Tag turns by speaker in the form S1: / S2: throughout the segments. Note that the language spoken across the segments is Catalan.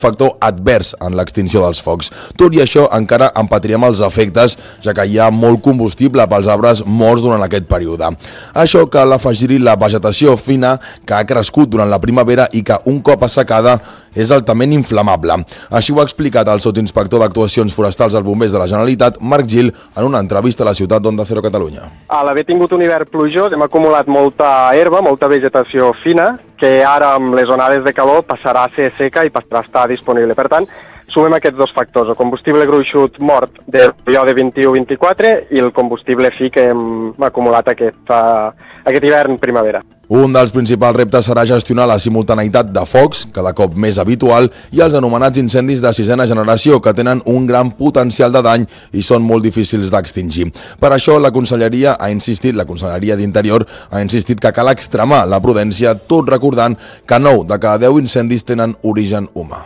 S1: factor advers en l'extinció dels focs. Tot i això, encara en patirem els efectes, ja que hi ha molt combustible pels arbres morts durant aquest període. Això cal afegir-hi la vegetació fina que ha crescut durant la primavera i que un cop assecada és altament inflamable. Així ho ha explicat el sotsinspector d'actuacions forestals als bombers de la Generalitat, Marc Gil, en una entrevista a la ciutat d'Onda Cero Catalunya.
S2: A l'haver tingut un hivern plujós hem acumulat molta herba, molta vegetació fina, que ara amb les onades de calor passarà a ser seca i passarà a estar disponible. Per tant, sumem aquests dos factors, el combustible gruixut mort del període 21-24 i el combustible fi que hem acumulat aquest hivern primavera.
S1: Un dels principals reptes serà gestionar la simultaneïtat de focs, cada cop més habitual, i els anomenats incendis de sisena generació, que tenen un gran potencial de dany i són molt difícils d'extingir. Per això la Conselleria d'Interior ha insistit que cal extremar la prudència, tot recordant que 9 de cada 10 incendis tenen origen humà.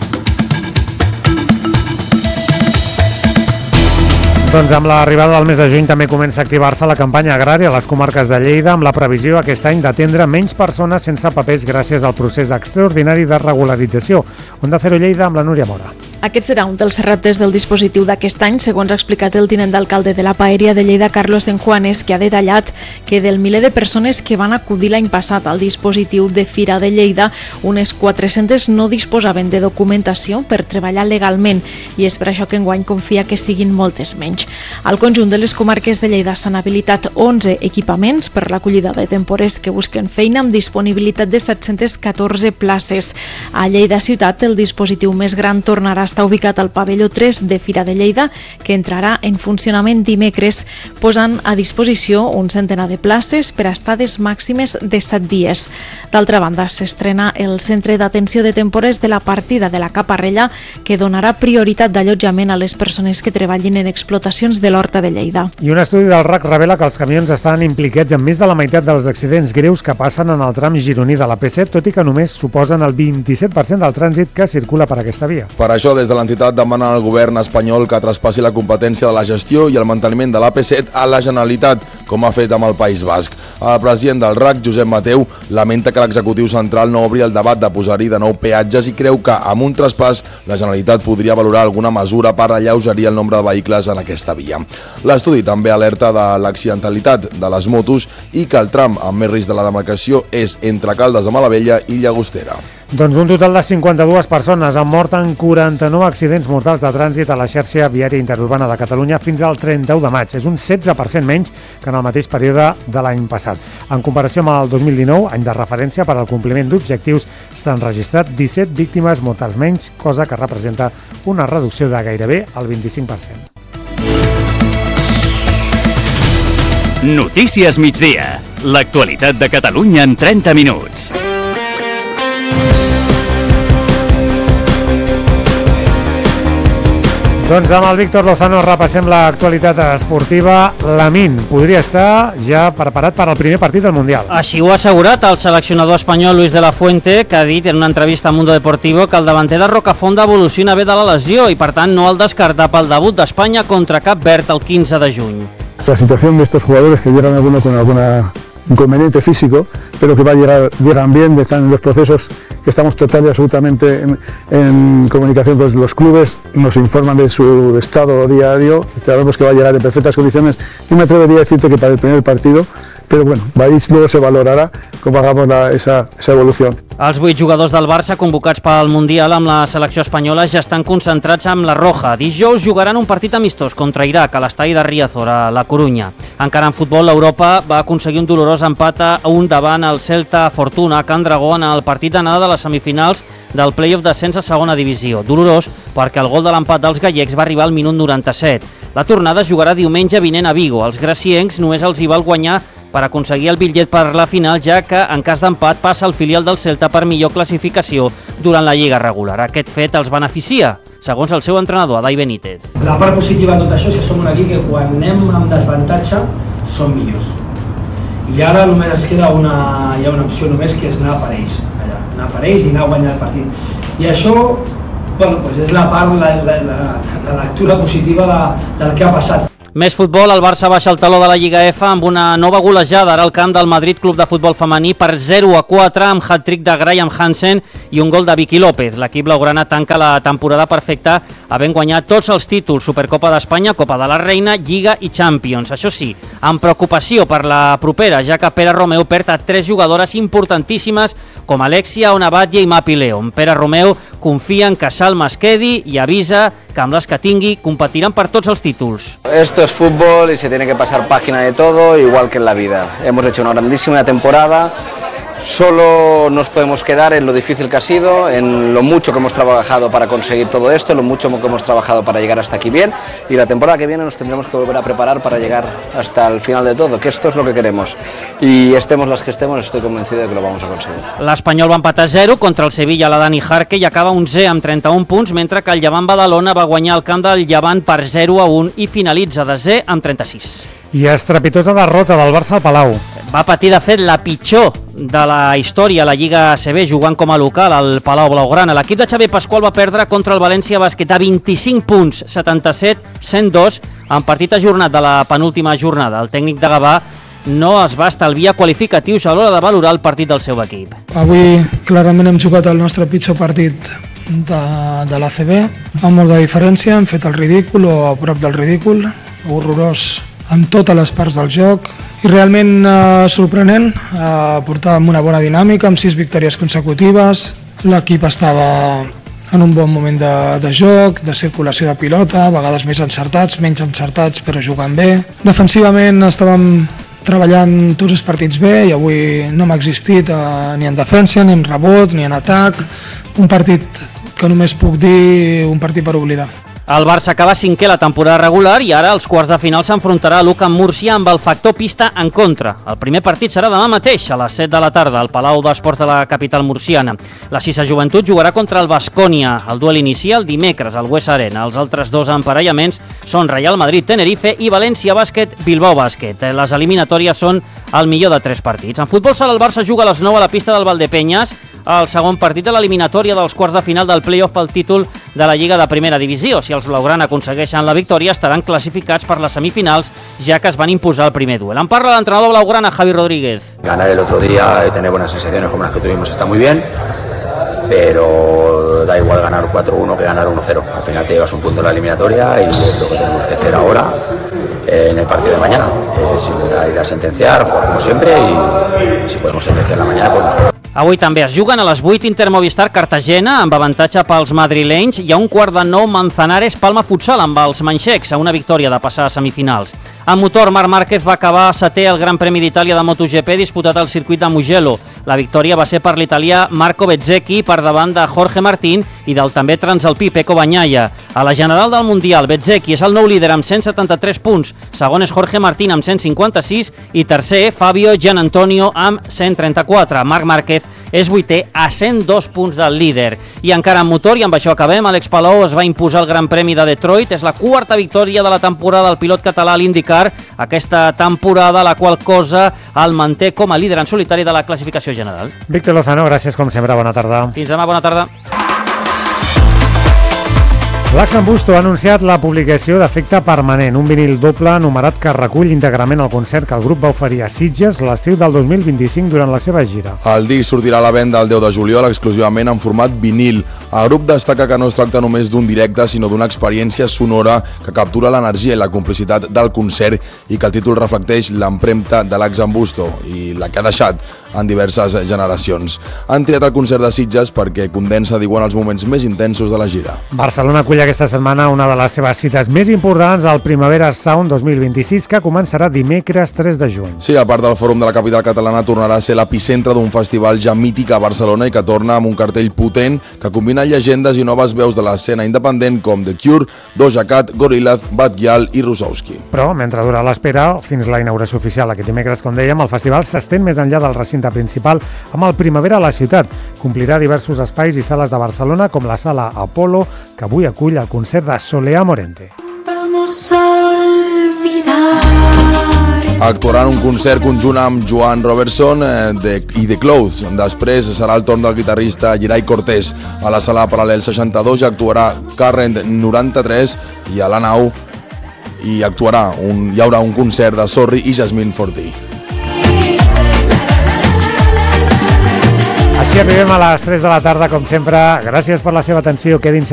S3: Doncs amb l'arribada del mes de juny també comença a activar-se la campanya agrària a les comarques de Lleida amb la previsió aquest any d'atendre menys persones sense papers gràcies al procés extraordinari de regularització. Onda Cero Lleida amb la Núria Mora.
S4: Aquest serà un dels reptes del dispositiu d'aquest any, segons ha explicat el tinent d'alcalde de la Paeria de Lleida, Carlos Enjuanes, que ha detallat que del miler de persones que van acudir l'any passat al dispositiu de Fira de Lleida, unes 400 no disposaven de documentació per treballar legalment i és per això que enguany confia que siguin moltes menys. Al conjunt de les comarques de Lleida s'han habilitat 11 equipaments per l'acollida de temporers que busquen feina amb disponibilitat de 714 places. A Lleida ciutat, el dispositiu més gran tornarà a estar ubicat al pavelló 3 de Fira de Lleida, que entrarà en funcionament dimecres, posant a disposició un centenar de places per a estades màximes de 7 dies. D'altra banda, s'estrena el Centre d'Atenció de Temporers de la Partida de la Caparrella, que donarà prioritat d'allotjament a les persones que treballin en explotacions de l'Horta de Lleida.
S3: I un estudi del RAC revela que els camions estan implicats en més de la meitat dels accidents greus que passen en el tram gironí de la P7, tot i que només suposen el 27% del trànsit que circula per aquesta via.
S1: Per això, des de l'entitat demanen al govern espanyol que traspassi la competència de la gestió i el manteniment de l'AP7 a la Generalitat, com ha fet amb el País Basc. El president del RAC, Josep Mateu, lamenta que l'executiu central no obri el debat de posar-hi de nou peatges i creu que amb un traspàs la Generalitat podria valorar alguna mesura per alleugerir el nombre de vehicles en aquesta via. L'estudi també alerta de l'accidentalitat de les motos i que el tram amb més risc de la demarcació és entre Caldes de Malavella i Llagostera.
S3: Doncs un total de 52 persones han mort en 49 accidents mortals de trànsit a la xarxa viària interurbana de Catalunya fins al 31 de maig. És un 16% menys que en el mateix període de l'any passat. En comparació amb el 2019, any de referència per al compliment d'objectius, s'han registrat 17 víctimes mortals menys, cosa que representa una reducció de gairebé el 25%.
S5: Notícies migdia. L'actualitat de Catalunya en 30 minuts.
S3: Doncs amb el Víctor Lozano repassem l'actualitat esportiva. Lamine podria estar ja preparat per al primer partit del Mundial.
S6: Així ho ha assegurat el seleccionador espanyol Luis de la Fuente, que ha dit en una entrevista a Mundo Deportivo que el davanter de Rocafonda evoluciona bé de la lesió i per tant no el descarta pel debut d'Espanya contra Cap Verd el 15 de juny.
S7: La situación de estos jugadores que llegan alguno con alguna inconveniente físico, pero que llegan bien, están en los procesos que estamos total y absolutamente en comunicación con los clubes, nos informan de su estado diario, sabemos que va a llegar en perfectas condiciones y me atrevería a decirte que para el primer partido, però bueno, luego se valorarà com hagamos esa evolució.
S6: Els 8 jugadors del Barça convocats pel Mundial amb la selecció espanyola ja estan concentrats amb la Roja. Dijous jugaran un partit amistós contra Iraq a l'estadi de Riazor, a la Corunya. Encara en futbol, l'Europa va aconseguir un dolorós empat a 1 davant el Celta Fortuna a Can Dragó en el partit d'anada de les semifinals del play-off d'ascens a segona divisió. Dolorós perquè el gol de l'empat dels gallecs va arribar al minut 97. La tornada es jugarà diumenge vinent a Vigo. Els graciencs només els hi val guanyar per aconseguir el bitllet per la final, ja que en cas d'empat passa el filial del Celta per millor classificació durant la Lliga regular. Aquest fet els beneficia, segons el seu entrenador, Adai Benítez.
S8: La part positiva de tot això és que som un equip que quan anem amb desavantatge som millors. I ara només es queda hi ha una opció només, que és anar per ells. Anar per ells i anar a guanyar el partit. I això és la part, la lectura positiva del que ha passat.
S6: Més futbol, el Barça baixa el taló de la Lliga F amb una nova golejada ara al camp del Madrid Club de Futbol Femení per 0-4 amb hat-trick de Graham Hansen i un gol de Vicky López. L'equip blaugrana tanca la temporada perfecta havent guanyat tots els títols: Supercopa d'Espanya, Copa de la Reina, Lliga i Champions. Això sí, amb preocupació per la propera, ja que Pere Romeu perd a 3 jugadores importantíssimes com Alexia, Ona Batlle i Mapi León. Pere Romeu confia en que Salma es quedi i avisa que amb les que tingui competiran per tots els títols.
S9: Esto es fútbol y se tiene que pasar página de todo, igual que en la vida. Hemos hecho una grandísima temporada. Solo nos podemos quedar en lo difícil que ha sido, en lo mucho que hemos trabajado para conseguir todo esto, lo mucho que hemos trabajado para llegar hasta aquí bien, y la temporada que viene nos tendremos que volver a preparar para llegar hasta el final de todo, que esto es lo que queremos. Y estemos las que estemos, estoy convencido de que lo vamos a conseguir.
S6: L'Espanyol va empatar 0 contra el Sevilla, la Dani Jarque, i acaba 11 amb 31 punts, mentre que el Llevant Badalona va guanyar el camp del Llevant per 0-1 i finalitza desè amb 36.
S3: I estrepitosa derrota del Barça al Palau.
S6: Va patir, de fet, la pitjor de la història a la Lliga ACB, jugant com a local al Palau Blaugrana. L'equip de Xavier Pasqual va perdre contra el València Bàsquet a 25 punts, 77-102, en partit ajornat de la penúltima jornada. El tècnic de Gavà no es va estalviar qualificatius a l'hora de valorar el partit del seu equip.
S10: Avui clarament hem jugat el nostre pitjor partit de l'ACB, amb molta diferència, hem fet el ridícul o a prop del ridícul, horrorós amb totes les parts del joc i realment sorprenent, portàvem una bona dinàmica amb 6 victòries consecutives, l'equip estava en un bon moment de joc, de circulació de pilota, a vegades més encertats, menys encertats però jugant bé. Defensivament estàvem treballant tots els partits bé i avui no m'ha existit ni en defensa, ni en rebot, ni en atac, un partit que només puc dir un partit per oblidar.
S6: El Barça acaba 5è la temporada regular i ara als quarts de final s'enfrontarà a l'UCAM Múrcia amb el factor pista en contra. El primer partit serà demà mateix a les 7 de la tarda al Palau d'Esports de la capital murciana. La Sisa Joventut jugarà contra el Baskonia. El duel inicial dimecres al Buesa Arena. Els altres 2 emparellaments són Real Madrid-Tenerife i València Bàsquet-Bilbao Bàsquet. Les eliminatòries són el millor de 3 partits. En futbol sala el Barça juga a les 9 a la pista del Valdepenyes, el segon partit de l'eliminatòria dels quarts de final del play-off pel títol de la Lliga de Primera Divisió. Si els blaugrana aconsegueixen la victòria, estaran classificats per les semifinals, ja que es van imposar el primer duel. En parla l'entrenador blaugrana, Javi Rodríguez.
S11: Ganar el otro día, tener buenas sensaciones como las que tuvimos está muy bien, pero da igual ganar 4-1 que ganar 1-0. Al final te llevas un punto en la eliminatoria y es lo que tenemos que hacer ahora en el partido de mañana. Es intentar ir a sentenciar, jugar como siempre y si podemos sentenciar la mañana, pues mejor.
S6: Avui també es juguen a les 8 Inter Movistar Cartagena, amb avantatge pels madrilenys, i a un quart de 9 Manzanares Palma Futsal, amb els manxecs, a una victòria de passar a semifinals. En motor, Marc Márquez va acabar 7è al Gran Premi d'Itàlia de MotoGP disputat al circuit de Mugello. La victòria va ser per l'italià Marco Bezzecchi per davant de Jorge Martín i del també transalpí Pecco Bagnaia. A la general del Mundial, Bezzecchi és el nou líder amb 173 punts, segon és Jorge Martín amb 156 i tercer Fabio Gianantonio amb 134. Marc Márquez és 8è a 102 punts del líder. I encara en motor, i amb això acabem, Àlex Palou es va imposar el Gran Premi de Detroit. És la quarta victòria de la temporada del pilot català a l'IndyCar, aquesta temporada, la qual cosa el manté com a líder en solitari de la classificació general.
S3: Víctor Lozano, gràcies com sempre, bona tarda.
S6: Fins demà, bona tarda.
S3: L'Axan Busto ha anunciat la publicació d'Efecte Permanent, un vinil doble numerat que recull íntegrament el concert que el grup va oferir a Sitges l'estiu del 2025 durant la seva gira.
S1: El disc sortirà a la venda el 10 de juliol exclusivament en format vinil. El grup destaca que no es tracta només d'un directe, sinó d'una experiència sonora que captura l'energia i la complicitat del concert i que el títol reflecteix l'empremta de l'Axan Busto i la que ha deixat en diverses generacions. Han triat el concert de Sitges perquè condensa, diuen, els moments més intensos de la gira.
S3: Barcelona acull aquesta setmana una de les seves cites més importants, el Primavera Sound 2026, que començarà dimecres 3 de juny.
S1: Sí, a part del Fòrum de la capital catalana, tornarà a ser l'epicentre d'un festival ja mític a Barcelona i que torna amb un cartell potent que combina llegendes i noves veus de l'escena independent com The Cure, Doja Cat, Gorillaz, Bad Gyal i Rusowski.
S3: Però, mentre dura l'espera, fins la inauguració oficial aquest dimecres, com dèiem, el festival s'estén més enllà del recinte principal amb el Primavera a la ciutat. Complirà diversos espais i sales de Barcelona, com la sala Apolo, que avui acull el concert de Soleá Morente.
S1: Actuarà en un concert conjunt amb Joan Robertson i The Clothes. Després serà el torn del guitarrista Geray Cortés. A la sala Paral·lel 62 actuarà Current 93 i a la nau i hi haurà un concert de Sorry i Jasmine Fortí.
S3: Així arribem a les 3 de la tarda, com sempre. Gràcies per la seva atenció. Quedin-se